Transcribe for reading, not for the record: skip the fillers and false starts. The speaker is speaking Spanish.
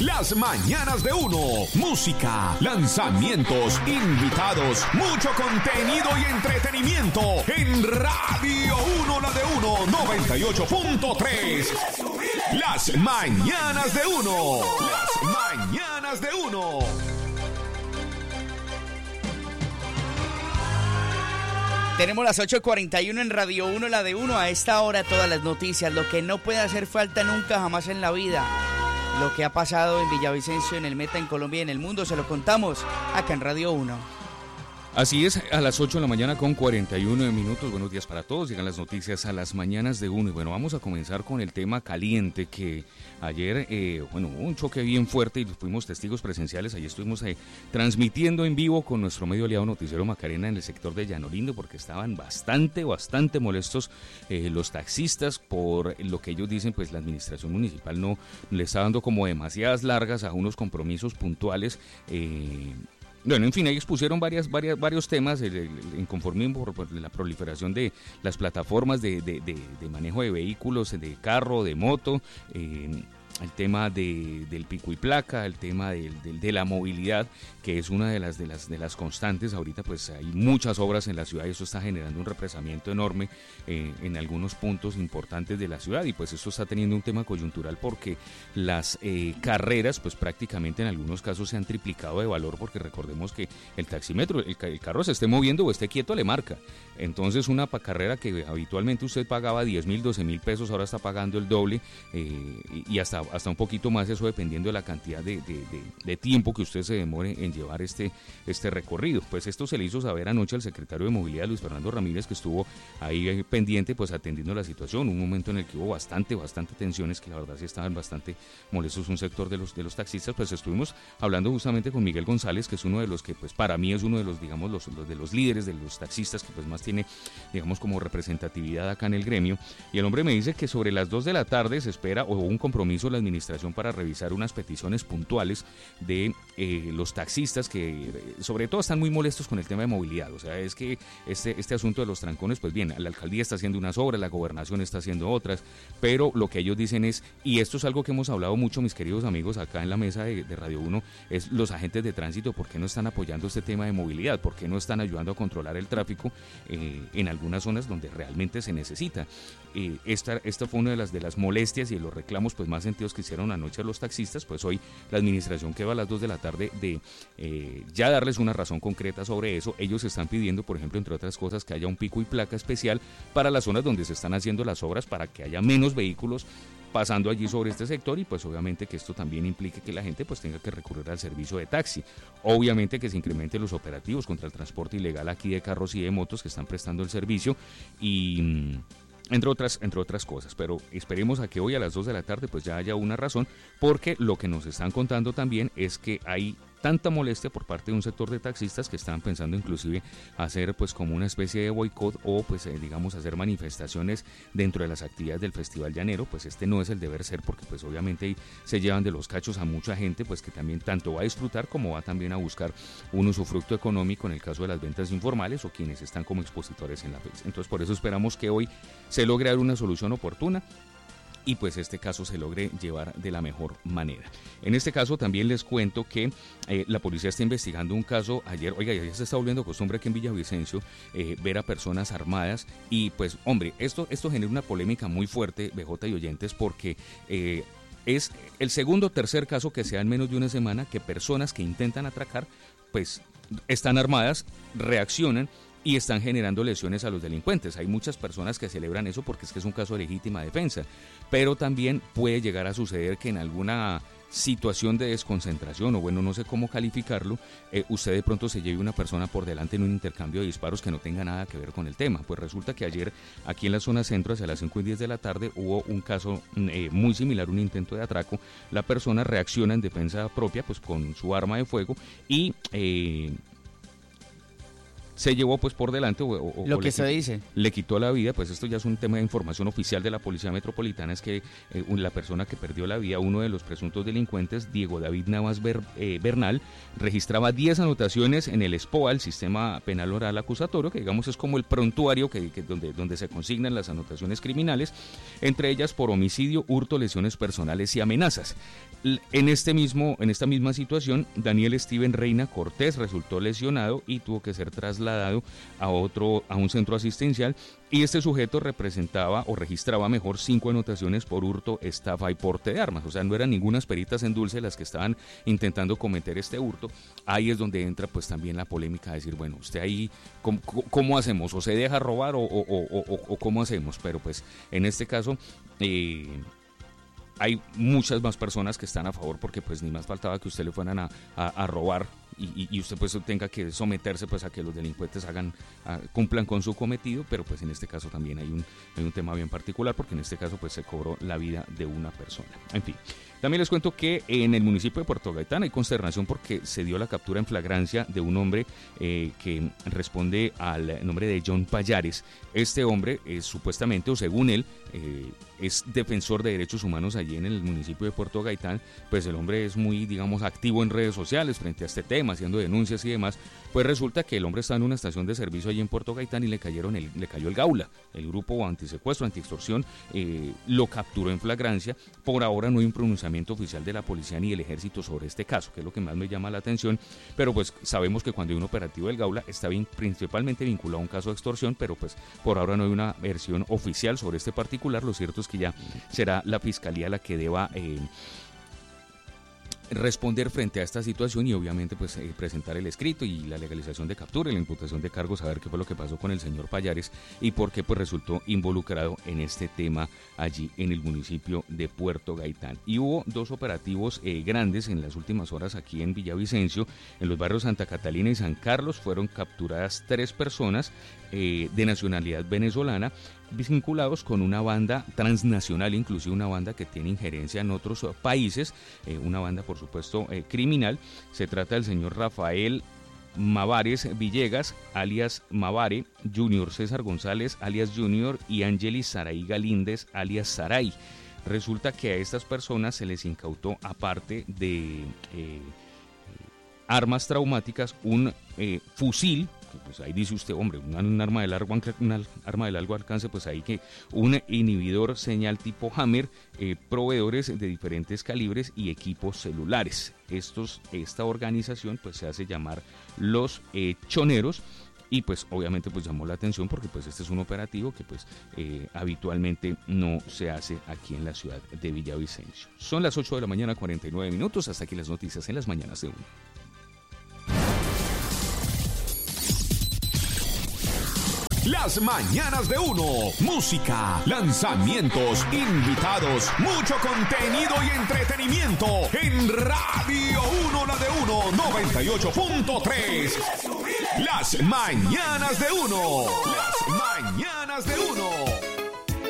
Las mañanas de uno. Música, lanzamientos, invitados, mucho contenido y entretenimiento en Radio 1, la de uno, 98.3. Las mañanas de uno. Las mañanas de uno. Tenemos las 8:41 en Radio 1, la de 1. A esta hora todas las noticias, lo que no puede hacer falta nunca jamás en la vida. Lo que ha pasado en Villavicencio, en el Meta, en Colombia y en el mundo, se lo contamos acá en Radio 1. Así es, a las 8 de la mañana con 41 minutos. Buenos días para todos. Llegan las noticias a las mañanas de uno. Y bueno, vamos a comenzar con el tema caliente que ayer, hubo un choque bien fuerte y fuimos testigos presenciales. Ayer estuvimos transmitiendo en vivo con nuestro medio aliado Noticiero Macarena en el sector de Llanolindo porque estaban bastante molestos los taxistas por lo que ellos dicen, pues la administración municipal no le está dando como demasiadas largas a unos compromisos puntuales. Bueno, en fin, ahí expusieron varios temas, el inconformismo por la proliferación de las plataformas de manejo de vehículos, de carro, de moto, el tema del pico y placa, el tema de la movilidad, que es una de las constantes. Ahorita pues hay muchas obras en la ciudad y eso está generando un represamiento enorme en algunos puntos importantes de la ciudad, y pues esto está teniendo un tema coyuntural porque las carreras pues prácticamente en algunos casos se han triplicado de valor, porque recordemos que el taxímetro, el carro se esté moviendo o esté quieto le marca. Entonces una carrera que habitualmente usted pagaba 10,000, 12,000 pesos, ahora está pagando el doble, y hasta un poquito más, eso dependiendo de la cantidad de tiempo que usted se demore en llevar este recorrido. Pues esto se le hizo saber anoche al secretario de Movilidad, Luis Fernando Ramírez, que estuvo ahí pendiente, pues atendiendo la situación. Un momento en el que hubo bastante tensiones, que la verdad sí estaban bastante molestos un sector de los taxistas. Pues estuvimos hablando justamente con Miguel González, que es uno de los que pues para mí es uno de los, digamos, de los líderes de los taxistas que pues más tiene, digamos, como representatividad acá en el gremio, y el hombre me dice que sobre las 2 de la tarde se espera, o un compromiso de la administración para revisar unas peticiones puntuales de los taxistas que sobre todo están muy molestos con el tema de movilidad. O sea, es que este asunto de los trancones, pues bien, la alcaldía está haciendo unas obras, la gobernación está haciendo otras, pero lo que ellos dicen es, y esto es algo que hemos hablado mucho mis queridos amigos acá en la mesa de Radio 1, es los agentes de tránsito. ¿Por qué no están apoyando este tema de movilidad? ¿Por qué no están ayudando a controlar el tráfico en algunas zonas donde realmente se necesita? Esta fue una de las molestias y de los reclamos pues más sentidos que hicieron anoche a los taxistas. Pues hoy la administración quedó a las 2 de la tarde de ya darles una razón concreta sobre eso. Ellos están pidiendo, por ejemplo, entre otras cosas, que haya un pico y placa especial para las zonas donde se están haciendo las obras, para que haya menos vehículos pasando allí sobre este sector, y pues obviamente que esto también implique que la gente pues tenga que recurrir al servicio de taxi. Obviamente que se incrementen los operativos contra el transporte ilegal aquí de carros y de motos que están prestando el servicio, y entre otras cosas. Pero esperemos a que hoy a las 2 de la tarde pues ya haya una razón, porque lo que nos están contando también es que hay tanta molestia por parte de un sector de taxistas que están pensando inclusive hacer pues como una especie de boicot, o pues digamos hacer manifestaciones dentro de las actividades del Festival Llanero. Pues este no es el deber ser, porque pues obviamente se llevan de los cachos a mucha gente pues que también tanto va a disfrutar como va también a buscar un usufructo económico en el caso de las ventas informales o quienes están como expositores en la fecha. Entonces por eso esperamos que hoy se logre dar una solución oportuna y pues este caso se logre llevar de la mejor manera. En este caso también les cuento que la policía está investigando un caso. Ayer, oiga, ya se está volviendo costumbre aquí en Villavicencio ver a personas armadas, y pues hombre, esto genera una polémica muy fuerte, BJ y oyentes, porque es el segundo o tercer caso que se da en menos de una semana que personas que intentan atracar pues están armadas, reaccionan y están generando lesiones a los delincuentes. Hay muchas personas que celebran eso porque es que es un caso de legítima defensa, pero también puede llegar a suceder que en alguna situación de desconcentración, o bueno, no sé cómo calificarlo, usted de pronto se lleve una persona por delante en un intercambio de disparos que no tenga nada que ver con el tema. Pues resulta que ayer aquí en la zona centro, hacia las 5:10 de la tarde, hubo un caso muy similar, un intento de atraco. La persona reacciona en defensa propia pues con su arma de fuego y se llevó pues por delante o lo que se dice. Le quitó la vida. Pues esto ya es un tema de información oficial de la Policía Metropolitana, es que la persona que perdió la vida, uno de los presuntos delincuentes, Diego David Navas Bernal, registraba 10 anotaciones en el SPOA, el Sistema Penal Oral Acusatorio, que digamos es como el prontuario donde se consignan las anotaciones criminales, entre ellas por homicidio, hurto, lesiones personales y amenazas. En esta misma situación, Daniel Steven Reina Cortés resultó lesionado y tuvo que ser trasladado a un centro asistencial, y este sujeto registraba 5 anotaciones por hurto, estafa y porte de armas. O sea, no eran ningunas peritas en dulce las que estaban intentando cometer este hurto. Ahí es donde entra pues también la polémica de decir, bueno, usted ahí, ¿cómo hacemos? ¿O se deja robar o cómo hacemos? Pero pues en este caso hay muchas más personas que están a favor, porque pues ni más faltaba que usted le fueran a robar y usted pues tenga que someterse pues a que los delincuentes cumplan con su cometido. Pero pues en este caso también hay un tema bien particular, porque en este caso pues se cobró la vida de una persona. En fin, también les cuento que en el municipio de Puerto Gaitán hay consternación porque se dio la captura en flagrancia de un hombre que responde al nombre de John Payares. Este hombre es supuestamente, o según él, es defensor de derechos humanos allí en el municipio de Puerto Gaitán. Pues el hombre es muy, digamos, activo en redes sociales frente a este tema, haciendo denuncias y demás. Pues resulta que el hombre está en una estación de servicio allí en Puerto Gaitán y le cayó el Gaula, el grupo antisecuestro, antiextorsión, lo capturó en flagrancia. Por ahora no hay un pronunciamiento oficial de la policía ni del ejército sobre este caso, que es lo que más me llama la atención, pero pues sabemos que cuando hay un operativo del Gaula está principalmente vinculado a un caso de extorsión, pero pues por ahora no hay una versión oficial sobre este particular. Lo cierto es que ya será la fiscalía la que deba responder frente a esta situación y obviamente pues presentar el escrito y la legalización de captura y la imputación de cargos, a ver qué fue lo que pasó con el señor Payares y por qué pues resultó involucrado en este tema allí en el municipio de Puerto Gaitán. Y hubo 2 operativos grandes en las últimas horas aquí en Villavicencio, en los barrios Santa Catalina y San Carlos. Fueron capturadas 3 personas de nacionalidad venezolana, vinculados con una banda transnacional, inclusive una banda que tiene injerencia en otros países, una banda por supuesto criminal. Se trata del señor Rafael Mavares Villegas, alias Mavare, Junior César González, alias Junior, y Ángelis Saray Galíndez, alias Saray. Resulta que a estas personas se les incautó, aparte de armas traumáticas, un fusil. Pues ahí dice usted, hombre, un arma de largo alcance, pues ahí que un inhibidor señal tipo Hammer, proveedores de diferentes calibres y equipos celulares. Esta organización pues se hace llamar Los Choneros, y pues obviamente pues llamó la atención porque pues este es un operativo que pues habitualmente no se hace aquí en la ciudad de Villavicencio. Son las 8 de la mañana, 49 minutos. Hasta aquí las noticias en las mañanas de uno. Las mañanas de uno. Música, lanzamientos, invitados, mucho contenido y entretenimiento en Radio 1, la de uno, 98.3. Las mañanas de uno. Las mañanas.